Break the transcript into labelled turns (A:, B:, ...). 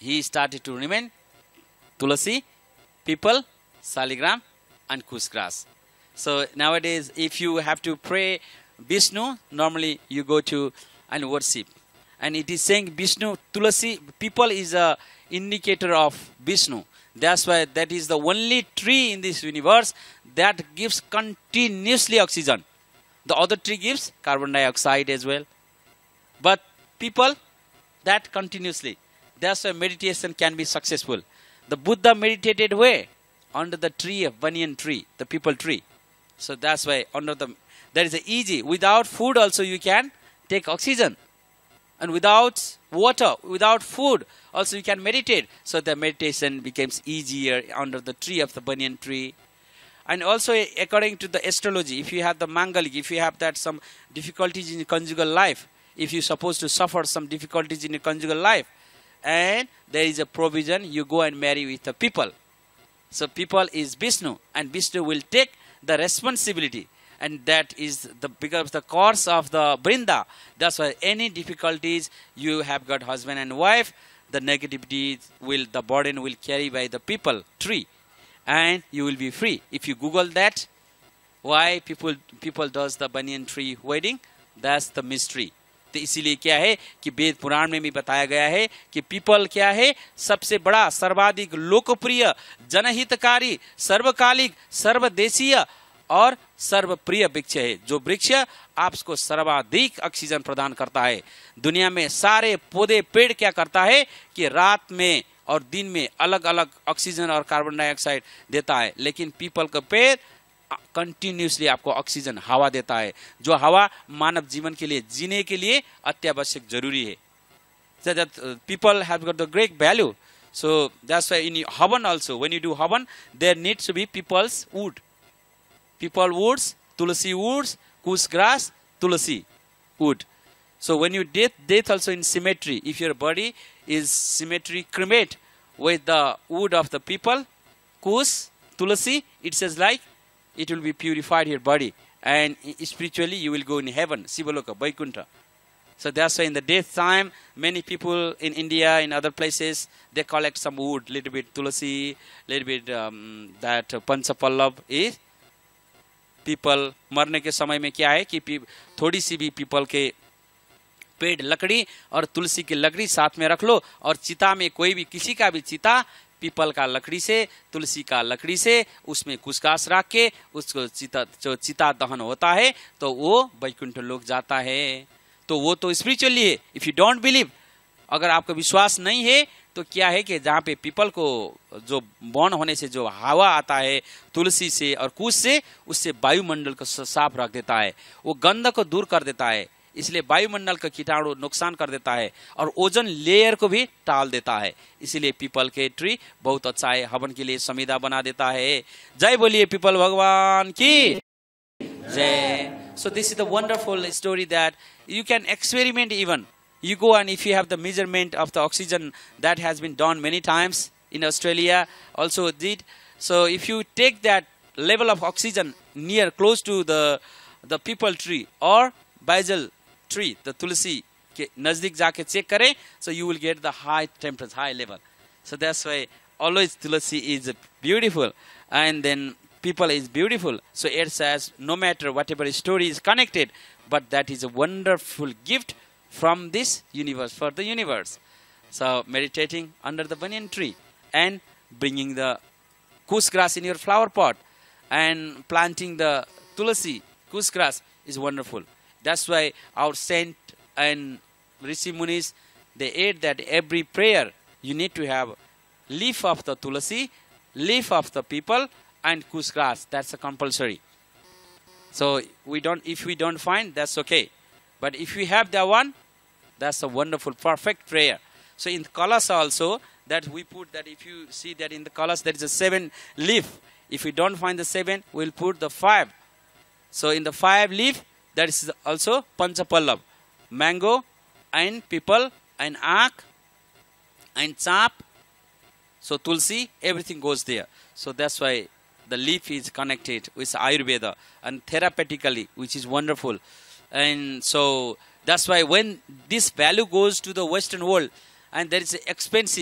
A: he started to remain tulasi, people, saligram, and kusgras. So nowadays, if you have to pray Vishnu, normally you go to and worship. And it is saying Vishnu, tulasi, people is a indicator of Vishnu. That's why that is the only tree in this universe that gives continuously oxygen. The other tree gives carbon dioxide as well. But people, that continuously. That's why meditation can be successful. The Buddha meditated where? Under the tree of banyan tree, the people tree. So that's why under the, that is easy. Without food also you can take oxygen. And without water, without food, also you can meditate. So the meditation becomes easier under the tree of the banyan tree. And also according to the astrology, if you have the Mangalik, if you have that some difficulties in your conjugal life, if you're supposed to suffer some difficulties in your conjugal life, and there is a provision, you go and marry with the people. So people is Vishnu, and Vishnu will take the responsibility. And that is the because the course of the Brinda. That's why any difficulties you have got husband and wife, the negativity will, the burden will carry by the people tree, and you will be free. If you Google that, why people does the banyan tree wedding, that's the mystery. तो इसीलिए क्या है कि वेद पुराण में भी बताया गया है कि पीपल क्या है, सबसे बड़ा सर्वाधिक लोकप्रिय जनहितकारी सर्वकालिक सर्वदेशीय और सर्वप्रिय वृक्ष है, जो वृक्ष आपको सर्वाधिक ऑक्सीजन प्रदान करता है। दुनिया में सारे पौधे पेड़ क्या करता है कि रात में और दिन में अलग अलग ऑक्सीजन और कार्बन डाइऑक्साइड देता है, लेकिन पीपल का पेड़ कंटिन्यूसली आपको ऑक्सीजन हवा देता है, जो हवा मानव जीवन के लिए जीने के लिए अत्यावश्यक जरूरी है। So that people have got the great value. So that's why in Havan also, when you do Havan, there needs to be people's wood. People woods, tulasi woods, kus grass, tulasi wood. So when you death also in cemetery, if your body is cemetery cremate with the wood of the people, kus, tulasi, it says like it will be purified your body, and spiritually you will go in heaven, Sivaloka, Vaikuntha. So that's why in the death time, many people in India, in other places, they collect some wood, little bit tulasi, little bit that panchapallab is. People मरने के समय में क्या है कि थोड़ी सी भी people के पेड़ लकड़ी और तुलसी की लकड़ी साथ में रख लो, और चिता में कोई भी किसी का भी चिता पीपल का लकड़ी से तुलसी का लकड़ी से उसमें कुसकास रख के उसको जो चिता दहन होता है तो वो वैकुंठ लोक जाता है। तो वो तो स्पिरिचुअली है। इफ यू डोंट बिलीव, अगर आपका विश्वास नहीं है तो क्या है कि जहाँ पे पीपल को जो बर्न होने से जो हवा आता है तुलसी से और कुश से, उससे वायुमंडल को साफ रख देता है, वो गंध को दूर कर देता है, इसलिए वायुमंडल का कीटाणु नुकसान कर देता है और ओजोन लेयर को भी टाल देता है। इसीलिए पीपल के ट्री बहुत अच्छा है, हवन के लिए समिधा बना देता है। जय बोलिए पीपल भगवान की जय। So this is the wonderful story that you can experiment even. You go and if you have the measurement of the oxygen, that has been done many times in Australia also did. So if you take that level of oxygen near close to the people tree or basil tree, the tulsi के नजदीक जाके check करें, so you will get the high temperature, high level. So that's why always tulsi is beautiful, and then people is beautiful. So it says no matter whatever story is connected, but that is a wonderful gift from this universe for the universe. So meditating under the banyan tree and bringing the kush grass in your flower pot and planting the tulasi kush grass is wonderful. That's why our saint and Rishi Munis, they ate that every prayer you need to have leaf of the tulasi, leaf of the people, and kush grass. That's a compulsory. So if we don't find, that's okay. But if we have that one, that's a wonderful, perfect prayer. So in the Kalas also, that we put that, if you see that in the Kalas there is a 7 leaf. If we don't find the 7, we'll put the 5. So in the 5 leaf, that is also Panchapallab. Mango and people and aak and chap. So tulsi, everything goes there. So that's why the leaf is connected with Ayurveda and therapeutically, which is wonderful. And so that's why when this value goes to the Western world and there is expensive